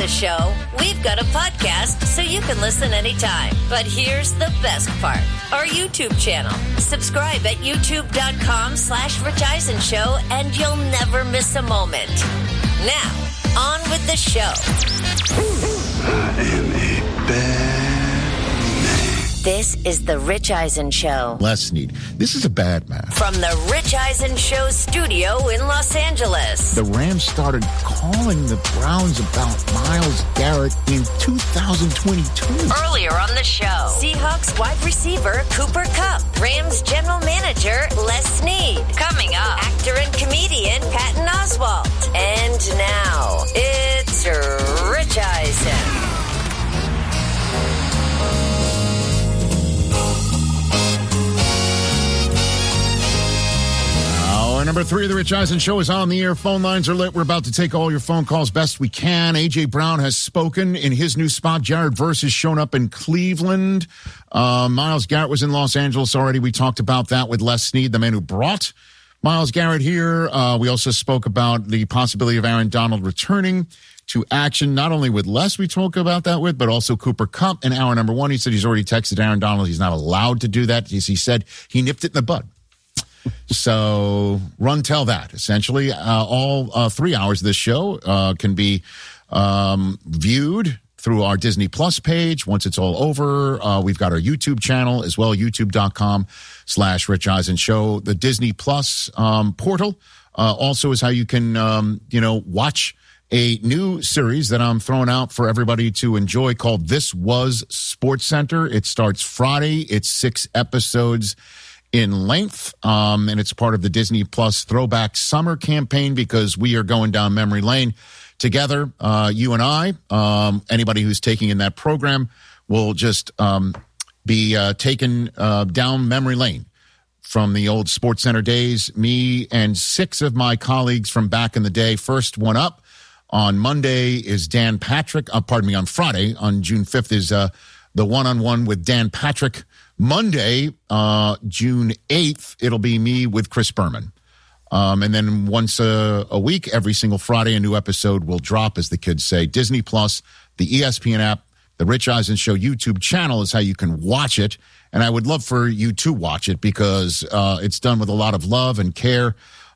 the show, we've got a podcast so you can listen anytime. But here's the best part. Our YouTube channel. Subscribe at youtube.com/Rich Eisen Show and you'll never miss a moment. Now, on with the show. I am a bad man. This is the Rich Eisen Show. Les Snead. This is a bad man. From the Rich Eisen Show studio in Los Angeles. The Rams started calling the Browns about Myles Garrett in 2022. Earlier on the show, Seahawks wide receiver Cooper Kupp, Rams general manager Les Snead. Coming up, actor and comedian Patton Oswalt. And now, it's Rich Eisen. Hour number 3 of the Rich Eisen Show is on the air. Phone lines are lit. We're about to take all your phone calls best we can. A.J. Brown has spoken in his new spot. Jared Verse has shown up in Cleveland. Myles Garrett was in Los Angeles already. We talked about that with Les Snead, the man who brought Myles Garrett here. We also spoke about the possibility of Aaron Donald returning to action. Not only with Les we talk about that with, but also Cooper Kupp in hour number 1. He said he's already texted Aaron Donald. He's not allowed to do that. He said he nipped it in the bud. So run tell that. Essentially, all 3 hours of this show can be viewed through our Disney Plus page. Once it's all over, we've got our YouTube channel as well, youtube.com/Rich Eisen Show. The Disney Plus portal also is how you can, watch a new series that I'm throwing out for everybody to enjoy called This Was SportsCenter. It starts Friday. It's 6 episodes in length, and it's part of the Disney Plus Throwback Summer campaign because we are going down memory lane together. You and I, anybody who's taking in that program will just be taken down memory lane from the old SportsCenter days. Me and 6 of my colleagues from back in the day. First one up on Monday is Dan Patrick. On Friday, on June 5th, is the one-on-one with Dan Patrick. Monday, June 8th, it'll be me with Chris Berman. And then once a week, every single Friday, a new episode will drop, as the kids say. Disney Plus, the ESPN app, the Rich Eisen Show YouTube channel is how you can watch it. And I would love for you to watch it because it's done with a lot of love and care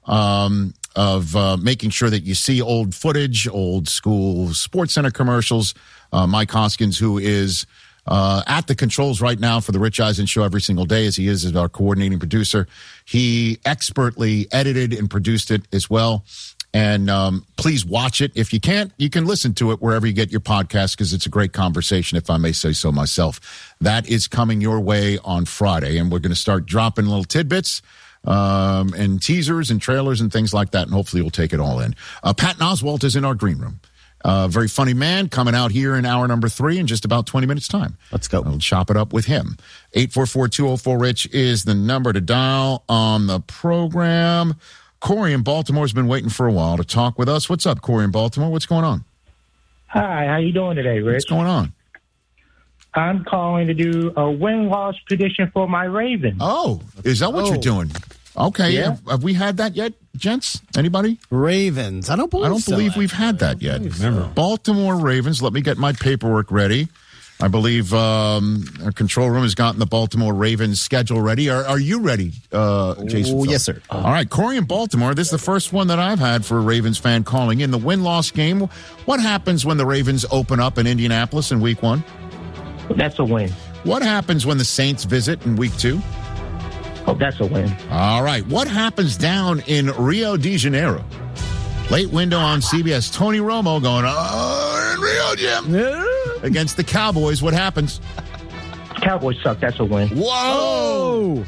of making sure that you see old footage, old school SportsCenter commercials. Mike Hoskins, who is at the controls right now for the Rich Eisen Show every single day, as he is as our coordinating producer. He expertly edited and produced it as well. And please watch it. If you can't, you can listen to it wherever you get your podcast because it's a great conversation, if I may say so myself. That is coming your way on Friday, and we're going to start dropping little tidbits and teasers and trailers and things like that, and hopefully you'll take it all in. Patton Oswalt is in our green room. Very funny man coming out here in hour number 3 in just about 20 minutes time. Let's go. We'll chop it up with him. 844-204-RICH is the number to dial on the program. Corey in Baltimore has been waiting for a while to talk with us. What's up, Corey in Baltimore? What's going on? Hi, how you doing today, Rich? What's going on? I'm calling to do a win-loss prediction for my Ravens. Oh, is that what you're doing? Okay, Yeah. Have we had that yet, gents? Anybody? Ravens. I don't believe we've had that yet. Baltimore Ravens. Let me get my paperwork ready. I believe our control room has gotten the Baltimore Ravens schedule ready. Are you ready, Jason? Oh, yes, sir. All right, Corey in Baltimore. This is the first one that I've had for a Ravens fan calling in. The win-loss game. What happens when the Ravens open up in Indianapolis in week 1? That's a win. What happens when the Saints visit in week 2? Oh, that's a win. All right. What happens down in Rio de Janeiro? Late window on CBS. Tony Romo going, in Rio, Jim. Against the Cowboys. What happens? Cowboys suck. That's a win. Whoa.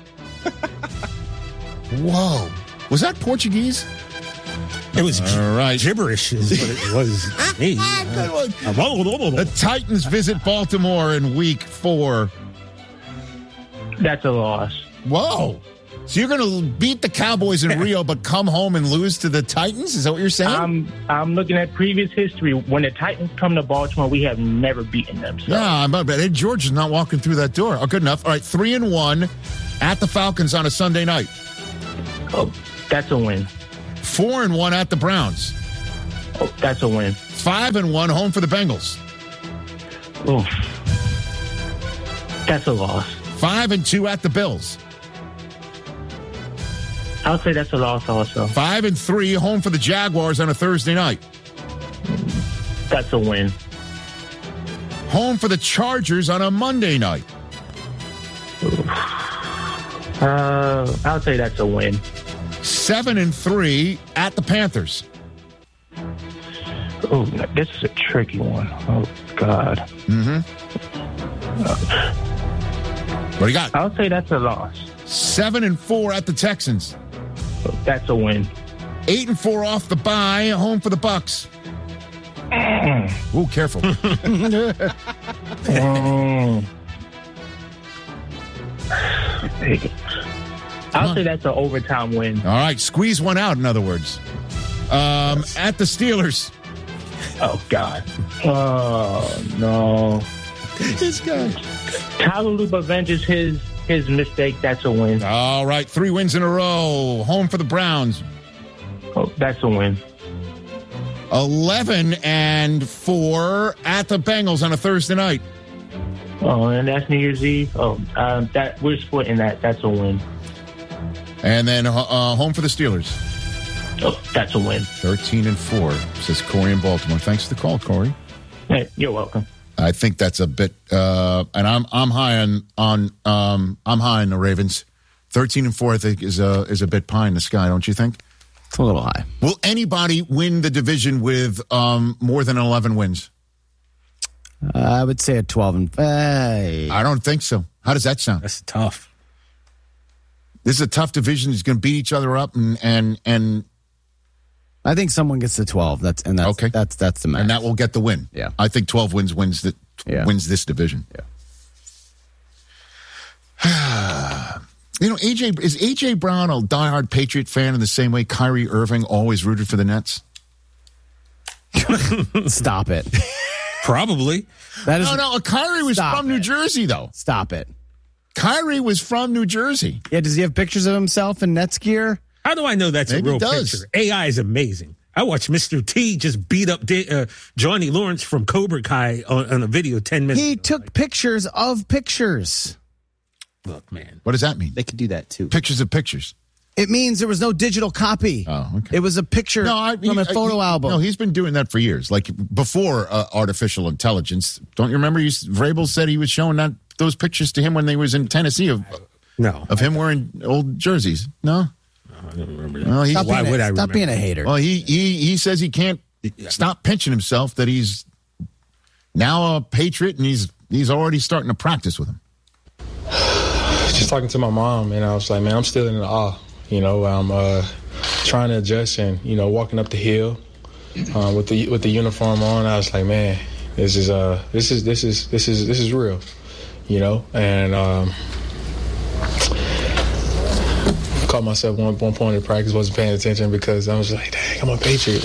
Whoa. Was that Portuguese? It was all right. Gibberish is what it was. The Titans visit Baltimore in week 4. That's a loss. Whoa. So you're going to beat the Cowboys in Rio, but come home and lose to the Titans? Is that what you're saying? I'm looking at previous history. When the Titans come to Baltimore, we have never beaten them. So. Yeah, but Ed George is not walking through that door. Oh, good enough. All right, 3-1 at the Falcons on a Sunday night. Oh, that's a win. 4-1 at the Browns. Oh, that's a win. 5-1, home for the Bengals. Oof. That's a loss. 5-2 at the Bills. I'll say that's a loss also. 5-3, home for the Jaguars on a Thursday night. That's a win. Home for the Chargers on a Monday night. I'll say that's a win. 7-3 at the Panthers. Oh, this is a tricky one. Oh, God. What do you got? I'll say that's a loss. 7-4 at the Texans. That's a win. 8-4 off the bye, home for the Bucks. Ooh, careful. I'll say that's an overtime win. All right, squeeze one out, in other words. At the Steelers. Oh, God. Oh, no. This guy. Tyler Loop avenges his mistake. That's a win. All right, 3 wins in a row. Home for the Browns. Oh, that's a win. 11-4 at the Bengals on a Thursday night. Oh, and that's New Year's Eve. Oh, that we're splitting that. That's a win. And then home for the Steelers. Oh, that's a win. 13-4, says Corey in Baltimore. Thanks for the call, Corey. Hey, you're welcome. I think that's a bit, and I'm high on I'm high on the Ravens. 13-4, I think, is a bit pie in the sky, don't you think? It's a little high. Will anybody win the division with more than 11 wins? I would say a 12 I don't think so. How does that sound? That's tough. This is a tough division. It's going to beat each other up, and I think someone gets to 12. That's okay. That's the max. And that will get the win. Yeah. I think 12 wins this division. Yeah. You know, is AJ Brown a diehard Patriot fan in the same way Kyrie Irving always rooted for the Nets? Stop it. Probably. That is No, Kyrie was from New Jersey, though. Stop it. Kyrie was from New Jersey. Yeah, does he have pictures of himself in Nets gear? How do I know that's Maybe a real he does. picture? AI is amazing. I watched Mr. T just beat up Johnny Lawrence from Cobra Kai on a video 10 minutes He ago. took pictures of pictures. Look, man. What does that mean? They could do that too. Pictures of pictures. It means there was no digital copy. Oh, okay. It was a picture from a photo album. No, he's been doing that for years, like before artificial intelligence. Don't you remember? Vrabel said he was showing those pictures to him when they was in Tennessee of him wearing old jerseys. No, I don't remember that. well, Stop being a hater. Well, he says he can't stop pinching himself that he's now a Patriot and he's already starting to practice with him. Just talking to my mom, and I was like, man, I'm still in awe. You know, I'm trying to adjust, and walking up the hill with the uniform on. I was like, man, this is real. You know, and caught myself one point in practice, wasn't paying attention because I was like, dang, I'm a Patriot.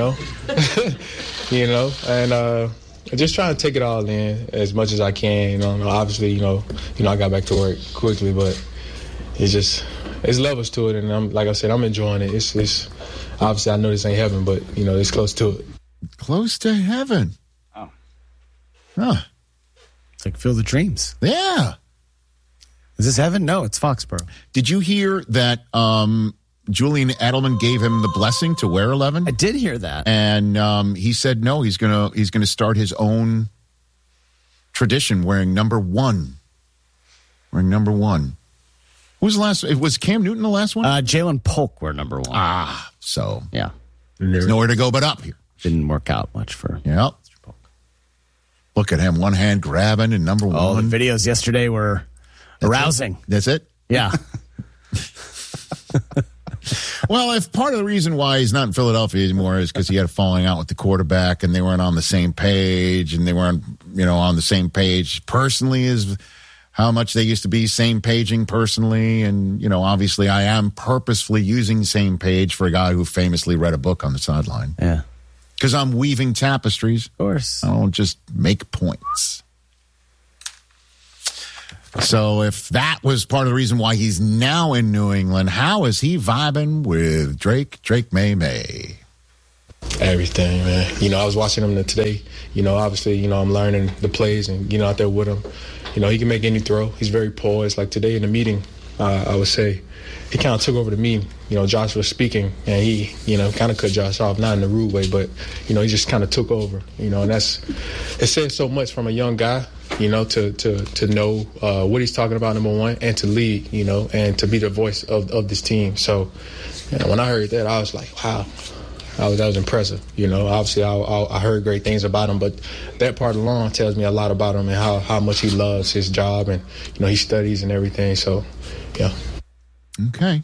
And just trying to take it all in as much as I can. Obviously, I got back to work quickly, but it's levels to it, and like I said, I'm enjoying it. It's obviously I know this ain't heaven, but it's close to it. Close to heaven. Oh, huh? It's like Field of Dreams. Yeah. Is this heaven? No, it's Foxborough. Did you hear that Julian Edelman gave him the blessing to wear 11? I did hear that, and he said no. He's gonna start his own tradition, wearing number 1. Wearing number 1. Who was the last? Was Cam Newton the last one? Jalen Polk were number 1. So Yeah. there's nowhere to go but up here. Didn't work out much for Yep. Mr. Polk. Look at him, one hand grabbing and number 1. Oh, the videos yesterday were arousing. That's it? Yeah. Well, if part of the reason why he's not in Philadelphia anymore is because he had a falling out with the quarterback and they weren't on the same page, and they weren't, on the same page personally as how much they used to be same paging personally. And, obviously I am purposefully using same page for a guy who famously read a book on the sideline. Yeah. Because I'm weaving tapestries. Of course. I don't just make points. So if that was part of the reason why he's now in New England, how is he vibing with Drake May? Everything, man. I was watching him today. Obviously, I'm learning the plays and, out there with him. He can make any throw. He's very poised. Like today in the meeting, I would say he kind of took over the meeting. Josh was speaking, and he, kind of cut Josh off, not in a rude way, but, he just kind of took over, and it says so much from a young guy, to know what he's talking about, number one, and to lead, and to be the voice of this team. So, when I heard that, I was like, wow. That was impressive. Obviously I heard great things about him, but that part alone tells me a lot about him and how much he loves his job and, he studies and everything. So, yeah. Okay.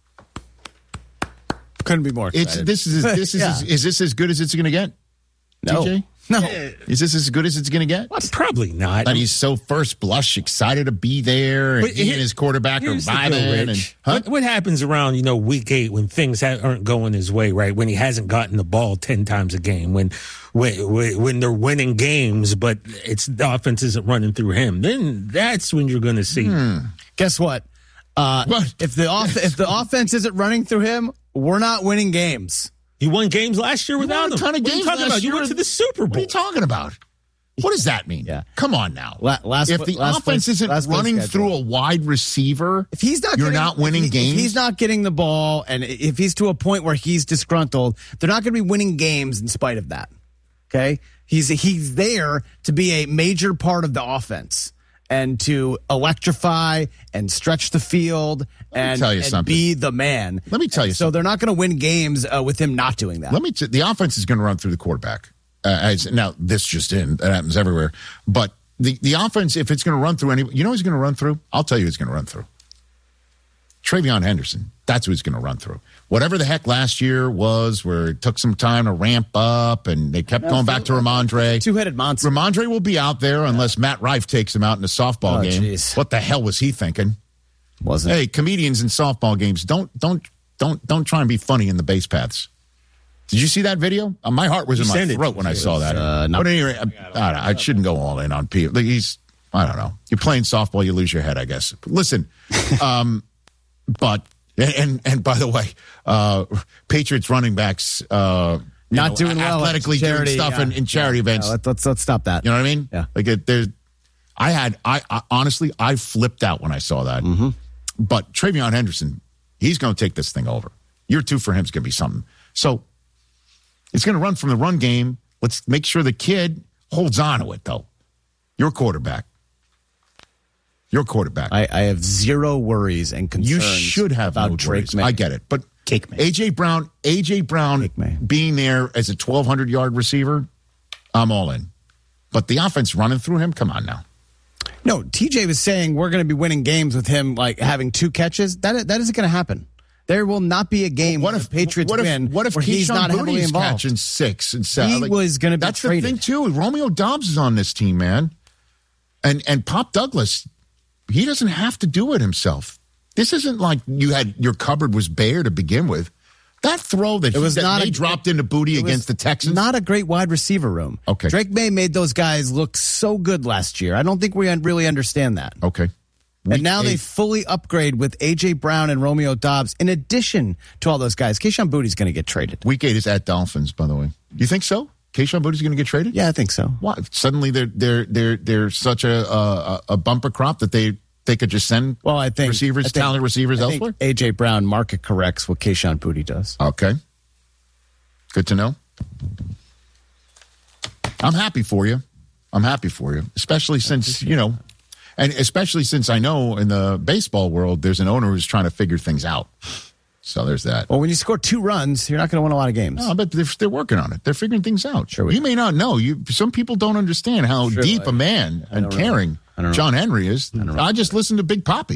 Couldn't be more excited. Is this as good as it's going to get? No. TJ? No. Is this as good as it's going to get? Probably not. And he's so first blush excited to be there, and he and his quarterback are vibing. What happens around week 8 when things aren't going his way, right? When he hasn't gotten the ball 10 times a game, when they're winning games, but the offense isn't running through him, then that's when you're going to see. Guess what? If the offense isn't running through him, we're not winning games. You won games last year without him. A ton of games what are you talking about? You went to the Super Bowl. What are you talking about? What does that mean? Yeah. Come on now. If the offense isn't running through a wide receiver, if he's not, you're not winning games. If he's not getting the ball, and if he's to a point where he's disgruntled, they're not going to be winning games in spite of that. Okay, he's there to be a major part of the offense and to electrify and stretch the field and be the man. Let me tell you something. So they're not going to win games with him not doing that. The offense is going to run through the quarterback. Now, this just in. That happens everywhere. But the offense, if it's going to run through who's going to run through? I'll tell you who's going to run through. Travion Henderson. That's who he's going to run through. Whatever the heck last year was, where it took some time to ramp up and they kept going back to Ramondre. Two-headed monster. Ramondre will be out there unless Matt Rife takes him out in a softball game. Geez. What the hell was he thinking? Wasn't. Hey, comedians in softball games, don't try and be funny in the base paths. Did you see that video? My heart was in my throat when I saw that. But anyway, I shouldn't go all in on people. I don't know. You're playing softball, you lose your head, I guess. But listen, but and by the way, Patriots running backs not doing well athletically, doing stuff in charity events. Let's stop that. You know what I mean? Yeah. I honestly flipped out when I saw that. Mm-hmm. But Travion Henderson, he's going to take this thing over. Year 2 for him is going to be something. So it's going to run from the run game. Let's make sure the kid holds on to it, though. Your quarterback. I have zero worries and concerns. You should have about no Drake worries. May. I get it. But AJ Brown being there as a 1,200-yard receiver, I'm all in. But the offense running through him, come on now. No, TJ was saying we're going to be winning games with him having 2 catches. That isn't going to happen. There will not be a game where the Patriots win where he's not heavily involved. Catching 6 and 7? He was going to be That's traded. the thing, too. Romeo Doubs is on this team, man. And Pop Douglas, he doesn't have to do it himself. This isn't like your cupboard was bare to begin with. That throw that May dropped into Booty against the Texans. Not a great wide receiver room. Okay. Drake May made those guys look so good last year. I don't think we really understand that. Okay. And now they fully upgrade with A.J. Brown and Romeo Doubs in addition to all those guys. Kayshon Bouttey's going to get traded. Week 8 is at Dolphins, by the way. You think so? Kayshon Bouttey's going to get traded? Yeah, I think so. Why? Suddenly they're such a bumper crop that they could just send talented receivers elsewhere? A.J. Brown market corrects what Kayshon Bouttey does. Okay. Good to know. I'm happy for you. Especially since, and especially since I know in the baseball world, there's an owner who's trying to figure things out. So there's that. Well, when you score 2 runs, you're not going to win a lot of games. No, but they're working on it. They're figuring things out. Sure you may not know. Some people don't understand how deep a man and caring John Henry is. I just listened to Big Papi.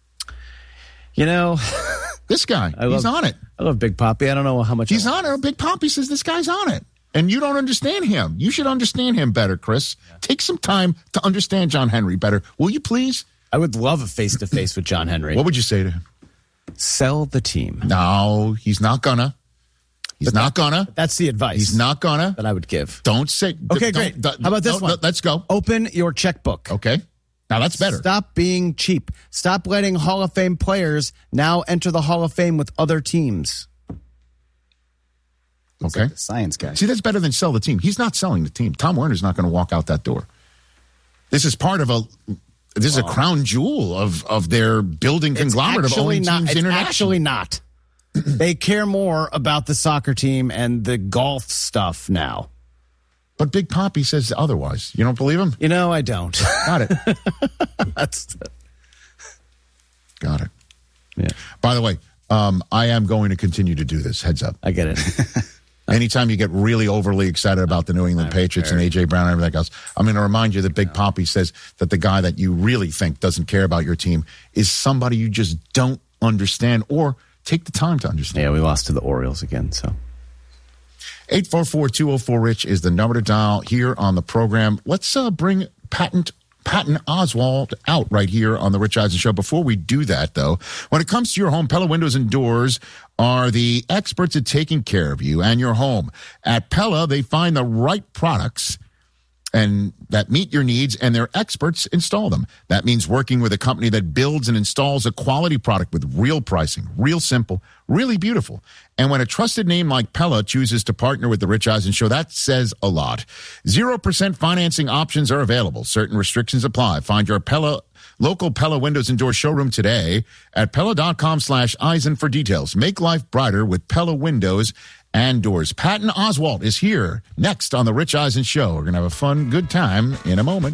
This guy, he's on it. I love Big Papi. I don't know how much he's on it. Big Papi says this guy's on it. And you don't understand him. You should understand him better, Chris. Yeah. Take some time to understand John Henry better. Will you please? I would love a face-to-face with John Henry. What would you say to him? Sell the team. No, he's not gonna. He's not gonna. That's the advice. He's not gonna. That I would give. Don't say. Okay, great. How about this one? Let's go. Open your checkbook. Okay. Now that's better. Stop being cheap. Stop letting Hall of Fame players now enter the Hall of Fame with other teams. Okay. Like the science guy. See, that's better than sell the team. He's not selling the team. Tom Werner's not going to walk out that door. This is part of a crown jewel of their building conglomerate of owning teams internationally. It's actually not. They care more about the soccer team and the golf stuff now. But Big Papi says otherwise. You don't believe him? You know, I don't. Got it. Got it. Yeah. By the way, I am going to continue to do this. Heads up. I get it. Anytime you get really overly excited about the New England Patriots and A.J. Brown and everything else, I'm going to remind you that Big Papi says that the guy that you really think doesn't care about your team is somebody you just don't understand or take the time to understand. Yeah, we lost to the Orioles again, so. 844-204-RICH is the number to dial here on the program. Let's bring Patton Oswalt out right here on the Rich Eisen Show. Before we do that, though, when it comes to your home, Pella Windows and Doors are the experts at taking care of you and your home. At Pella, they find the right products and that meet your needs, and their experts install them. That means working with a company that builds and installs a quality product with real pricing, real simple, really beautiful. And when a trusted name like Pella chooses to partner with the Rich Eisen Show, that says a lot. 0% financing options are available. Certain restrictions apply. Find your local Pella Windows and Door showroom today at Pella.com/Eisen for details. Make life brighter with Pella Windows and Doors. Patton Oswalt is here next on the Rich Eisen Show. We're going to have a fun, good time in a moment.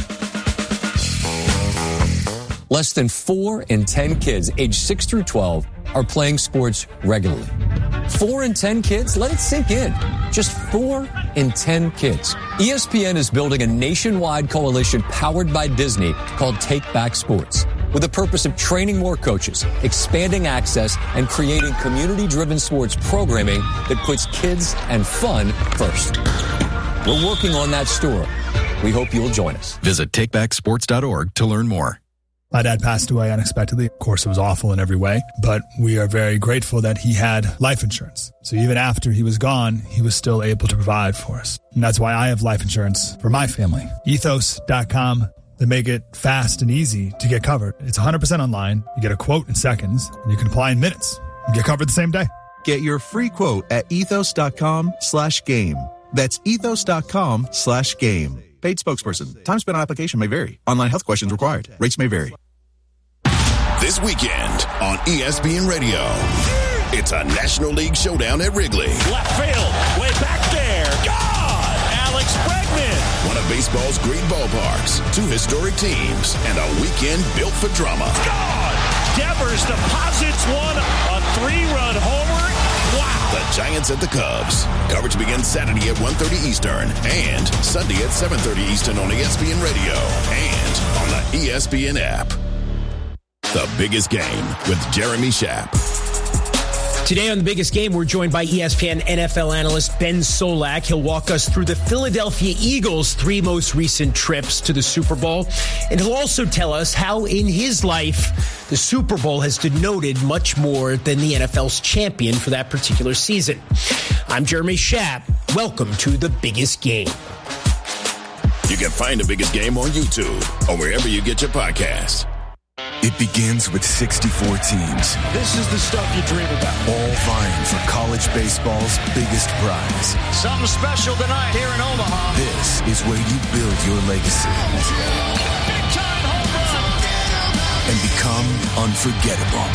Less than 4 in 10 kids aged 6 through 12 are playing sports regularly. 4 in 10 kids? Let it sink in. Just 4 in 10 kids. ESPN is building a nationwide coalition powered by Disney called Take Back Sports, with the purpose of training more coaches, expanding access, and creating community-driven sports programming that puts kids and fun first. We're working on that story. We hope you'll join us. Visit takebacksports.org to learn more. My dad passed away unexpectedly. Of course, it was awful in every way, but we are very grateful that he had life insurance. So even after he was gone, he was still able to provide for us. And that's why I have life insurance for my family. Ethos.com. They make it fast and easy to get covered. It's 100% online. You get a quote in seconds, and you can apply in minutes and get covered the same day. Get your free quote at ethos.com/game. That's ethos.com/game. Paid spokesperson. Time spent on application may vary. Online health questions required. Rates may vary. This weekend on ESPN Radio, it's a National League showdown at Wrigley. Left field, way back there. God! Alex Bregman. One of baseball's great ballparks, 2 historic teams, and a weekend built for drama. God! Devers deposits one, a 3-run homer. Wow! The Giants at the Cubs. Coverage begins Saturday at 1:30 Eastern and Sunday at 7:30 Eastern on ESPN Radio and on the ESPN app. The Biggest Game with Jeremy Schaap. Today on The Biggest Game, we're joined by ESPN NFL analyst Ben Solak. He'll walk us through the Philadelphia Eagles' 3 most recent trips to the Super Bowl. And he'll also tell us how in his life, the Super Bowl has denoted much more than the NFL's champion for that particular season. I'm Jeremy Schaap. Welcome to The Biggest Game. You can find The Biggest Game on YouTube or wherever you get your podcasts. It begins with 64 teams. This is the stuff you dream about. All vying for college baseball's biggest prize. Something special tonight here in Omaha. This is where you build your legacy. Big time home run. And become unforgettable.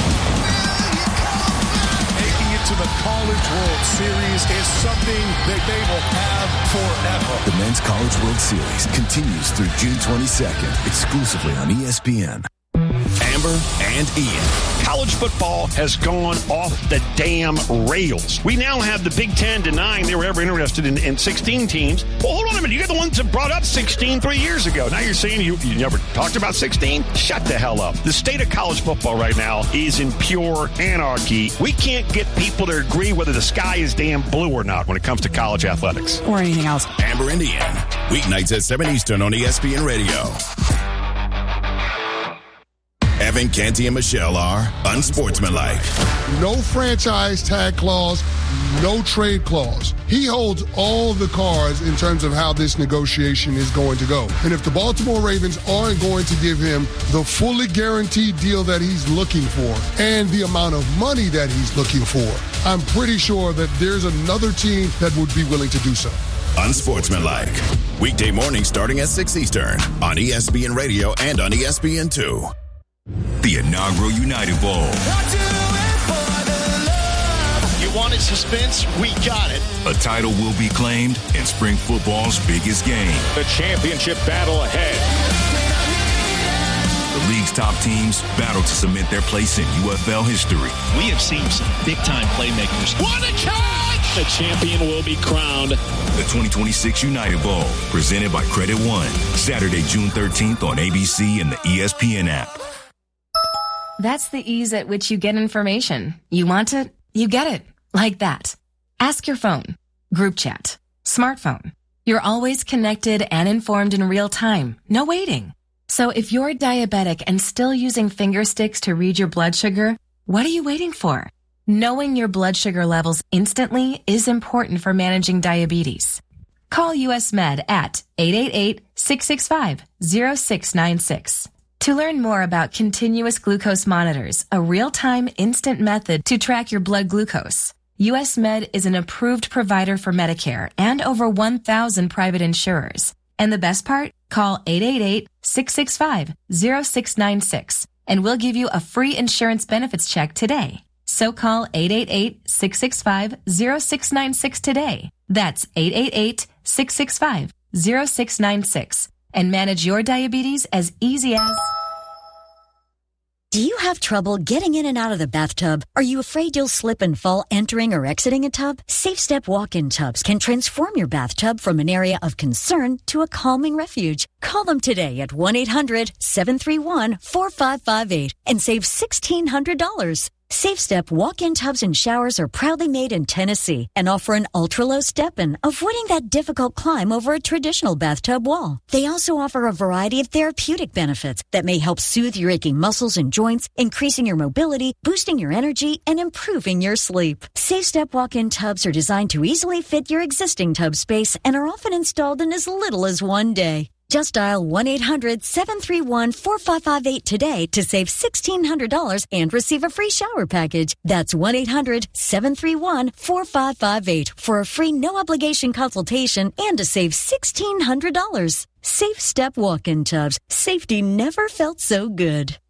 Making it to the College World Series is something that they will have forever. The Men's College World Series continues through June 22nd, exclusively on ESPN. Amber and Ian. College football has gone off the damn rails. We now have the Big Ten denying they were ever interested in 16 teams. Well, hold on a minute. You got the ones that brought up 16 3 years ago. Now you're saying you never talked about 16? Shut the hell up. The state of college football right now is in pure anarchy. We can't get people to agree whether the sky is damn blue or not when it comes to college athletics. Or anything else. Amber and Ian. Weeknights at 7 Eastern on ESPN Radio. Kevin, Canty, and Michelle are unsportsmanlike. No franchise tag clause, no trade clause. He holds all the cards in terms of how this negotiation is going to go. And if the Baltimore Ravens aren't going to give him the fully guaranteed deal that he's looking for and the amount of money that he's looking for, I'm pretty sure that there's another team that would be willing to do so. Unsportsmanlike. Weekday mornings starting at 6 Eastern on ESPN Radio and on ESPN2. The inaugural United Bowl. You wanted suspense? We got it. A title will be claimed in spring football's biggest game. The championship battle ahead. The league's top teams battle to cement their place in UFL history. We have seen some big-time playmakers. What a catch! The champion will be crowned. The 2026 United Bowl, presented by Credit One. Saturday, June 13th on ABC and the ESPN app. That's the ease at which you get information. You want it, you get it. Like that. Ask your phone. Group chat. Smartphone. You're always connected and informed in real time. No waiting. So if you're diabetic and still using finger sticks to read your blood sugar, what are you waiting for? Knowing your blood sugar levels instantly is important for managing diabetes. Call US Med at 888-665-0696. To learn more about continuous glucose monitors, a real-time instant method to track your blood glucose. US Med is an approved provider for Medicare and over 1,000 private insurers. And the best part? Call 888-665-0696 and we'll give you a free insurance benefits check today. So call 888-665-0696 today. That's 888-665-0696 and manage your diabetes as easy as... Do you have trouble getting in and out of the bathtub? Are you afraid you'll slip and fall entering or exiting a tub? SafeStep walk-in tubs can transform your bathtub from an area of concern to a calming refuge. Call them today at 1-800-731-4558 and save $1,600. SafeStep walk-in tubs and showers are proudly made in Tennessee and offer an ultra-low step-in, avoiding that difficult climb over a traditional bathtub wall. They also offer a variety of therapeutic benefits that may help soothe your aching muscles and joints, increasing your mobility, boosting your energy, and improving your sleep. SafeStep walk-in tubs are designed to easily fit your existing tub space and are often installed in as little as one day. Just dial 1-800-731-4558 today to save $1,600 and receive a free shower package. That's 1-800-731-4558 for a free no-obligation consultation and to save $1,600. SafeStep walk-in tubs. Safety never felt so good.